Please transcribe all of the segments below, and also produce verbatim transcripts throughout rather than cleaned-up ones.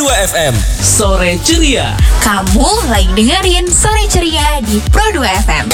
dua F M, Sore Ceria. Kamu lagi dengerin Sore Ceria di Pro dua F M.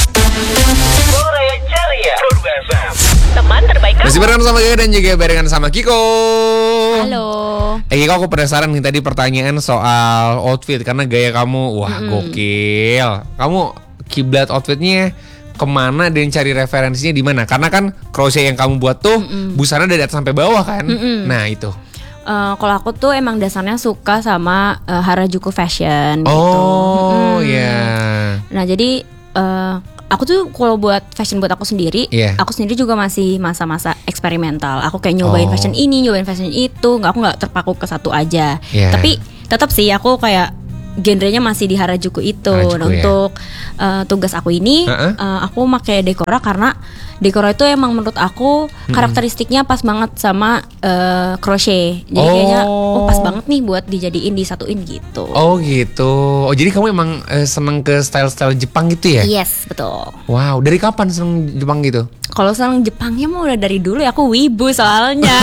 Sore Ceria, Pro dua F M. Teman terbaik kamu. Masih barengan sama Gaya dan juga barengan sama Kiko. Halo. Eh Kiko, aku penasaran nih tadi pertanyaan soal outfit. Karena gaya kamu, wah mm-hmm. gokil. Kamu kiblat outfitnya kemana dan cari referensinya di mana? Karena kan crochet yang kamu buat tuh mm-mm. busana dari atas sampai bawah kan. Mm-mm. Nah itu. Uh, kalau aku tuh emang dasarnya suka sama uh, Harajuku fashion. Oh gitu. iya. Yeah. Nah jadi uh, aku tuh kalau buat fashion buat aku sendiri, yeah. aku sendiri juga masih masa-masa eksperimental. Aku kayak nyobain oh. fashion ini, nyobain fashion itu. Nggak, aku nggak terpaku ke satu aja. Yeah. Tapi tetap sih aku kayak genrenya masih di Harajuku itu. Harajuku, nah, untuk uh, tugas aku ini uh-uh. uh, aku pakai Decora karena Decora itu emang menurut aku hmm. karakteristiknya pas banget sama uh, crochet. Jadi oh. kayaknya oh pas banget nih buat dijadiin disatuin gitu. Oh gitu. Oh jadi kamu emang uh, seneng ke style-style Jepang gitu ya? Yes, betul. Wow, dari kapan seneng Jepang gitu? Kalau seneng Jepangnya mah udah dari dulu ya, aku wibu soalnya.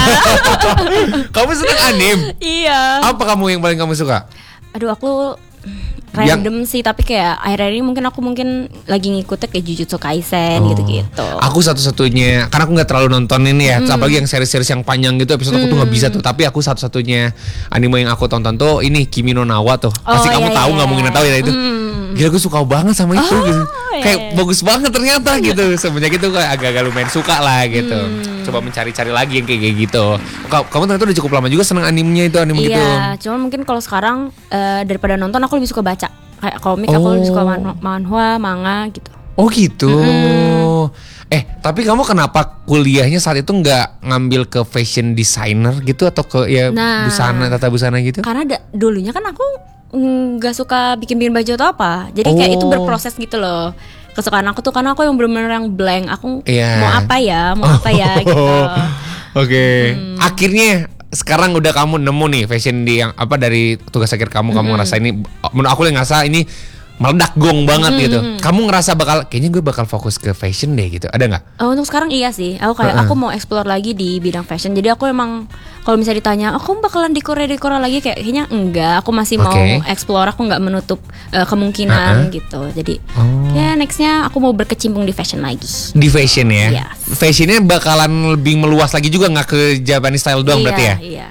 Kamu seneng anime? Iya. Apa kamu yang paling kamu suka? Aduh aku random yang, sih tapi kayak akhir-akhir ini mungkin aku mungkin lagi ngikutin kayak Jujutsu Kaisen oh. gitu-gitu. Aku satu-satunya karena aku nggak terlalu nonton ini ya, mm. apalagi yang seri-seri yang panjang gitu episode mm. aku tuh nggak bisa tuh. Tapi aku satu-satunya anime yang aku tonton tuh ini Kimi no Na wa tuh. Pasti oh, kamu iya, tahu nggak iya. mungkin tahu ya itu. Mm. Gila aku suka banget sama itu oh, gitu. Iya, kayak iya. bagus banget ternyata gitu. Semenjak itu kayak agak-agak lumayan suka lah gitu. Mm. Coba mencari-cari lagi yang kayak gitu. Kamu ternyata udah cukup lama juga seneng animenya itu anime iya, gitu. Iya, cuman mungkin kalau sekarang uh, daripada nonton aku lebih suka baca. Kayak komik oh. aku lebih suka man- manhwa, manga gitu. Oh gitu. Mm-hmm. Eh tapi kamu kenapa kuliahnya saat itu nggak ngambil ke fashion designer gitu atau ke ya nah, busana, tata busana gitu? Karena da- dulunya kan aku nggak suka bikin-bikin baju atau apa. Jadi oh. kayak itu berproses gitu loh. Kesukaan aku tuh karena aku yang benar-benar yang blank. Aku yeah. mau apa ya, mau oh. apa ya gitu. Oke. Okay. Hmm. Akhirnya sekarang udah kamu nemu nih fashion di yang apa dari tugas akhir kamu mm-hmm. kamu ngerasa ini, menurut aku yang ngerasa ini meledak gong banget mm-hmm. gitu. Kamu ngerasa bakal kayaknya gue bakal fokus ke fashion deh gitu. Ada nggak? Oh, untuk sekarang iya sih. Aku kayak uh-uh. aku mau explore lagi di bidang fashion. Jadi aku emang kalau misalnya ditanya, oh, "Aku bakalan dekor-dekor lagi?" kayak kayaknya enggak. Aku masih okay. mau explore. Aku nggak menutup uh, kemungkinan uh-uh. gitu. Jadi oh. ya nextnya aku mau berkecimpung di fashion lagi. Di fashion ya. Yes. Fashionnya bakalan lebih meluas lagi juga nggak ke Japanese style doang iya, berarti ya? Iya.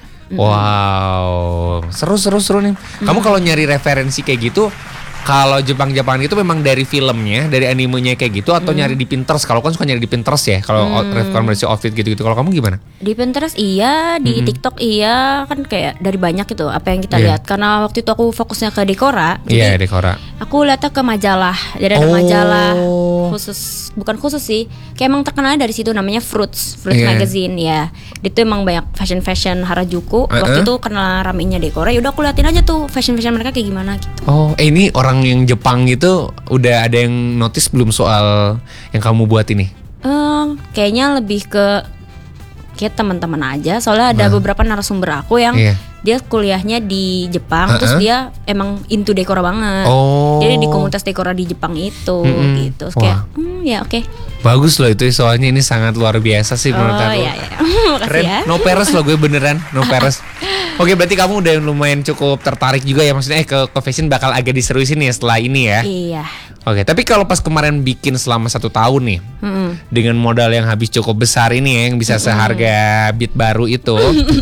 Wow, seru seru seru nih. Kamu kalau nyari referensi kayak gitu, kalau Jepang-Jepang itu memang dari filmnya, dari animenya kayak gitu, atau hmm. nyari di Pinterest? Kalau kan suka nyari di Pinterest ya, kalau hmm. referensi outfit gitu-gitu. Kalau kamu gimana? Di Pinterest iya, di hmm. TikTok iya, kan kayak dari banyak gitu apa yang kita yeah. lihat. Karena waktu itu aku fokusnya ke Decora, Iya yeah, Decora. Aku lihatnya ke majalah, jadi ada oh. majalah khusus, bukan khusus sih, kayak emang terkenal dari situ namanya Fruits, Fruits yeah. Magazine ya. Itu emang banyak fashion-fashion Harajuku. Uh-uh. Waktu itu kenal ramenya Decora, yaudah aku liatin aja tuh fashion-fashion mereka kayak gimana gitu. Oh, eh, ini orang yang Jepang gitu udah ada yang notice belum soal yang kamu buat ini? Um, kayaknya lebih ke kayak teman-teman aja. Soalnya ada nah. beberapa narasumber aku yang yeah. dia kuliahnya di Jepang, uh-uh. terus dia emang into Decora banget. Oh. Jadi di komunitas Decora di Jepang itu mm-hmm. gitu. Terus kayak, hmm, ya oke. Okay. Bagus loh itu, soalnya ini sangat luar biasa sih menurut oh, aku. Iya, iya. Keren. Ya. No peres loh gue beneran, no peres. Oke, berarti kamu udah lumayan cukup tertarik juga ya, maksudnya eh, ke, ke fashion bakal agak diserusin ya setelah ini ya. Iya. Oke, tapi kalau pas kemarin bikin selama satu tahun nih, mm-hmm. dengan modal yang habis cukup besar ini ya, yang bisa mm-hmm. seharga Beat baru itu,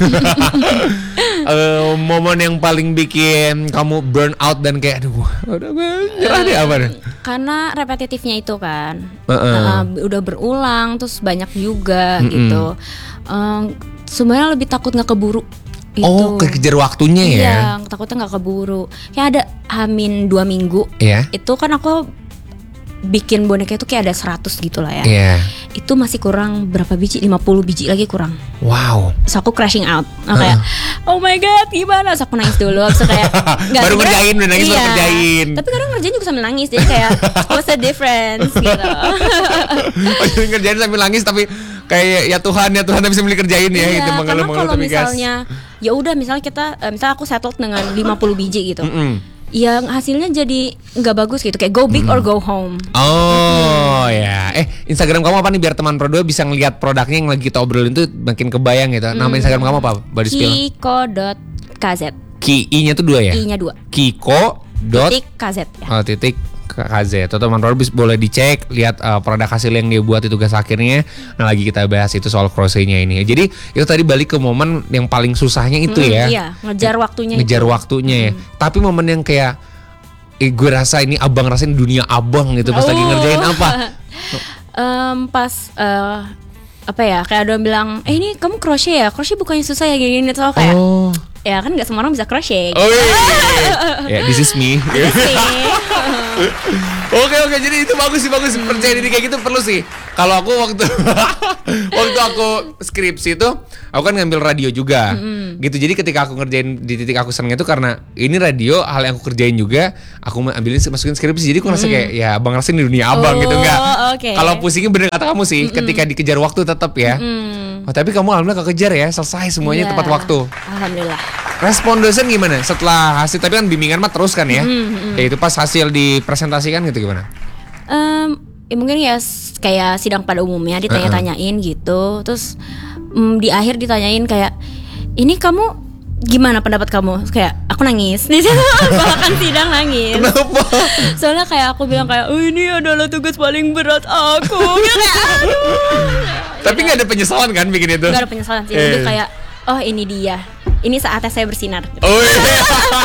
uh, momen yang paling bikin kamu burn out dan kayak, aduh, udah nyerah deh apa deh? Karena repetitifnya itu kan, uh-uh. uh, udah berulang, terus banyak juga mm-hmm. gitu. Uh, sebenarnya lebih takut nggak keburu. Itu. Oh, kejar waktunya ya? Iya, takutnya nggak keburu. Kayak ada hamin dua minggu. Iya. Itu kan aku bikin boneka itu kayak ada seratus gitu lah ya. Iya. Itu masih kurang berapa biji? lima puluh biji lagi kurang. Wow. So aku crashing out. Aku kayak, oh my god, gimana? So aku nangis dulu. So kayak baru ngerjain, udah nangis iya. baru ngerjain. Tapi kadang ngerjain juga sambil nangis. Jadi kayak, what's the difference gitu. Oh, jadi ngerjain sambil nangis tapi kayak ya Tuhan ya Tuhan bisa beli kerjain ya iya, gitu, karena kalau misalnya ya udah misalnya kita uh, misalnya aku settled dengan lima puluh biji gitu. Mm-mm. Yang hasilnya jadi nggak bagus gitu, kayak go big mm. or go home. Oh mm. ya, eh Instagram kamu apa nih biar teman Pro dua bisa ngelihat produknya yang lagi kita obrolin tuh makin kebayang gitu. Nama mm. Instagram kamu apa? Body Spill. Kiko dot kz. Ki I-nya tuh dua ya? I-nya dua. Kiko dot Titik K Z ya. Oh, titik K Z. Atau teman-teman boleh dicek, lihat uh, produk hasil yang dia buat di tugas akhirnya. Nah, lagi kita bahas itu soal crochet-nya ini. Jadi itu tadi balik ke momen yang paling susahnya itu Mm, ya. Iya, ngejar waktunya. Ngejar itu. waktunya ya. Mm. Tapi momen yang kayak eh, gue rasa ini abang rasain dunia abang gitu pas Oh. lagi ngerjain apa? um, pas uh, apa ya, kayak ada yang bilang, eh ini kamu crochet ya, crochet bukannya susah ya gini-gini. Soal kayak Oh. ya kan nggak semua orang bisa crochet. Oh iya. Ya, this is me. Oke oke, jadi itu bagus sih, bagus. Percaya diri kayak gitu perlu sih. Kalau aku waktu waktu aku skripsi itu, aku kan ngambil radio juga, mm-hmm. gitu. Jadi ketika aku ngerjain di titik aku seneng itu karena ini radio, hal yang aku kerjain juga, aku ambilin masukin skripsi. Jadi aku ngerasa kayak ya abang rasain di dunia abang Oh, gitu enggak. okay. Kalau pusingnya bener kata kamu sih, mm-hmm. ketika dikejar waktu tetap ya. Mm. Oh, tapi kamu alhamdulillah kekejar ya, selesai semuanya Yeah. tepat waktu. Alhamdulillah. Respon dosen gimana setelah hasil? Tapi kan bimbingan mah terus kan ya. Mm-hmm. Kayak itu pas hasil dipresentasikan gitu gimana? Um, ya mungkin ya s- kayak sidang pada umumnya ditanya-tanyain gitu. Terus um, di akhir ditanyain kayak, ini kamu gimana pendapat kamu? Kayak aku nangis. Di situ bahkan sidang nangis. Kenapa? Soalnya kayak aku bilang kayak, oh ini adalah tugas paling berat aku. Ya kayak aduh. Tapi nggak ada penyesalan kan bikin itu? Gak ada penyesalan sih. Eh. Lebih kayak, oh ini dia. Ini saatnya saya bersinar. Oh iya.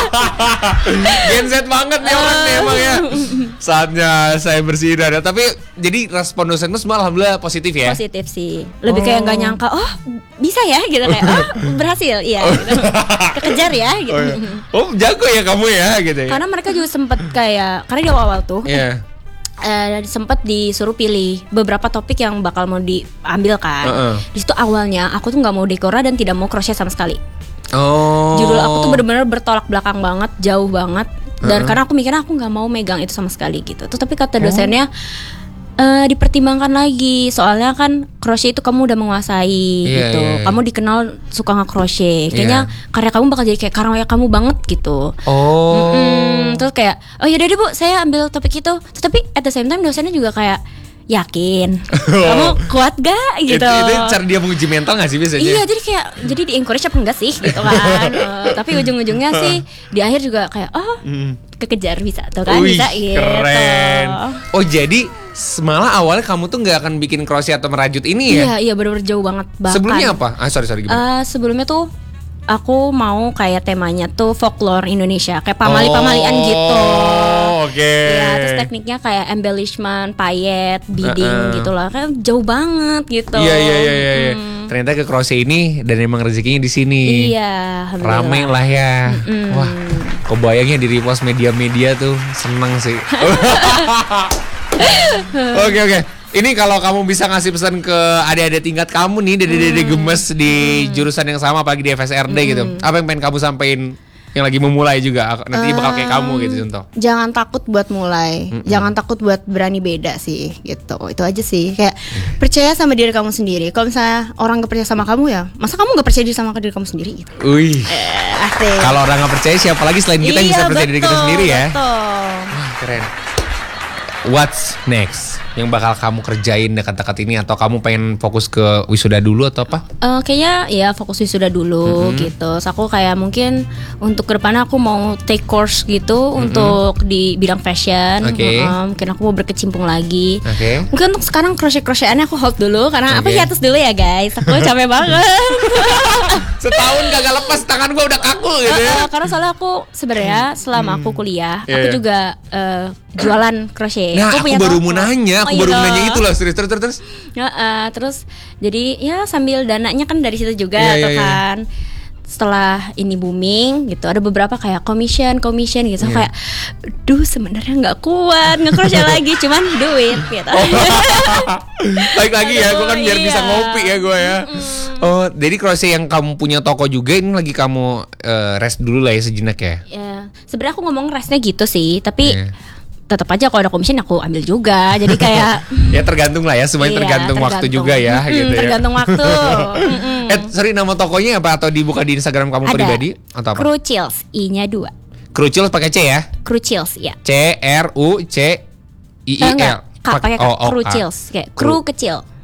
Gen Z banget nih orang nih emang ya. Saatnya saya bersinar ya. Tapi jadi respon dosen semua alhamdulillah positif ya. Positif sih. Lebih kayak nggak nyangka, oh bisa ya gitu kayak, oh berhasil, iya. Gitu. Kekejar ya gitu. Oh, iya. Oh jago ya kamu ya gitu ya. Karena mereka juga sempet kayak, karena di awal-awal tuh Iya. eh, sempet disuruh pilih beberapa topik yang bakal mau diambil kan. Uh-uh. Di situ awalnya aku tuh nggak mau dekora dan tidak mau crochet sama sekali. Oh. Judul aku tuh bener-bener bertolak belakang banget, jauh banget. Dan Uh-uh. karena aku mikirnya aku nggak mau megang itu sama sekali gitu. Terus tapi kata dosennya, eh, dipertimbangkan lagi, soalnya kan crochet itu kamu udah menguasai Iya, gitu. iya, iya. Kamu dikenal suka nge-crochet. Kayaknya Iya. karya kamu bakal jadi kayak karya kamu banget gitu. Oh. Mm, terus kayak, oh yaudah deh bu, saya ambil topik itu. Terus, tapi at the same time dosennya juga kayak, yakin kamu kuat gak gitu. Itu, itu cara dia menguji mental gak sih biasanya? Iya, jadi kayak jadi di encourage apa enggak sih gitu kan. Eh, tapi ujung-ujungnya sih di akhir juga kayak, oh kekejar bisa tuh kan. Wih, Bisa gitu. keren. Oh jadi malah awalnya kamu tuh nggak akan bikin crochet atau merajut ini ya? Iya iya benar-benar jauh banget. Bahkan Sebelumnya apa? Ah sorry sorry gimana? eh, sebelumnya tuh aku mau kayak temanya tuh folklore Indonesia, kayak pamali-pamalian gitu. Oh, oke. Ya, terus tekniknya kayak embellishment, payet, beading Uh-uh. gitu lah. Kan jauh banget gitu. Iya iya iya iya. iya. Mm. Ternyata ke crochet ini dan emang rezekinya di sini. Iya, alhamdulillah. Rame lah ya. Mm-mm. Wah, kebayangnya di repost media-media tuh seneng sih. Oke oke. Ini kalau kamu bisa ngasih pesan ke adik-adik tingkat kamu nih, dede-dede gemes di jurusan yang sama, apalagi di F S R D gitu. Apa yang pengen kamu sampein yang lagi memulai juga nanti bakal kayak kamu gitu contoh. Jangan takut buat mulai, Mm-mm. jangan takut buat berani beda sih, gitu. Itu aja sih. Kayak percaya sama diri kamu sendiri. Kalau misalnya orang gak percaya sama kamu ya, masa kamu gak percaya diri sama diri kamu sendiri gitu. Wih. Eh, asik. Kalau orang nggak percaya siapa lagi selain kita yang Iya, bisa percaya diri kita betul, sendiri ya. Betul. Wah, keren. What's next? Yang bakal kamu kerjain dekat-dekat ini atau kamu pengen fokus ke wisuda dulu atau apa? Eh, kayaknya ya fokus wisuda dulu Mm-hmm. gitu. Terus aku kayak mungkin untuk kedepannya aku mau take course gitu untuk di bidang fashion. Oke. Heeh, mungkin aku mau berkecimpung lagi. Oke. Mungkin untuk sekarang crochet-crochetannya aku hold dulu karena aku Oke. hiatus dulu ya guys. Aku capek banget. Setahun gak lepas tangan gua udah kaku gitu ya. Eh, karena soalnya aku sebenarnya selama aku kuliah, Iya, aku iya. juga eh, jualan crochet. Nah, aku, punya baru toko. mau nanya, aku Oh, baru iya mau nanya dong. itu loh, serius terus terus. terus. Ya, eh, terus jadi ya sambil dananya kan dari situ juga Iya, tuh iya, iya. kan. Setelah ini booming gitu, ada beberapa kayak commission, commission gitu. Iya. Kayak, duh sebenarnya nggak kuat nge-crochet lagi, cuman duit gitu. Baik lagi ya, gue kan biar Aduh, bisa iya. ngopi ya gue ya. Oh, jadi crochet yang kamu punya toko juga ini lagi kamu eh, rest dulu lah ya sejenak ya. Ya, sebenarnya aku ngomong restnya gitu sih, tapi Iya. tetap aja kalau ada commission aku ambil juga. Jadi kayak Ya tergantung lah ya, semuanya Iya, tergantung, waktu tergantung. juga ya Mm-mm, gitu ya. tergantung waktu. Mm-mm. Eh, sorry, nama tokonya apa atau dibuka di Instagram kamu Ada pribadi atau apa? Cruchills, I-nya dua. Cruchills pakai C ya? Cruchills, ya. C R U C I I Eh, L. enggak, K pakai K. Oh, oh, K. Cruchills, kayak kru kecil.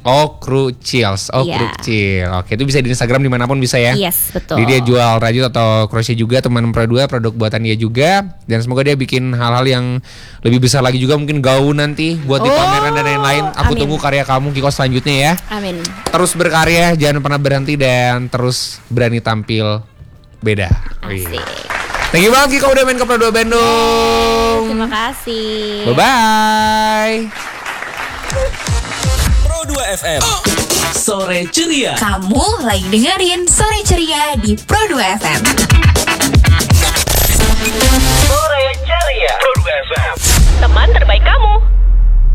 Oh, Crucials. Oh, Iya. Crucial. Oke, itu bisa di Instagram dimanapun bisa ya. Yes, betul. Jadi dia jual rajut atau crochet juga, teman Pro dua, produk buatan dia juga. Dan semoga dia bikin hal-hal yang lebih besar lagi juga, mungkin gaun nanti buat di Oh, pameran dan lain-lain. Aku amin. tunggu karya kamu Kiko selanjutnya ya. Amin. Terus berkarya, jangan pernah berhenti dan terus berani tampil beda. Asik. Thank you banget Kiko udah main ke Pro dua Bandung. Terima kasih. Bye-bye. Pro dua F M. Sore ceria. Kamu lagi dengerin Sore Ceria di Pro dua F M. Sore ceria. Pro dua F M. Teman terbaik kamu.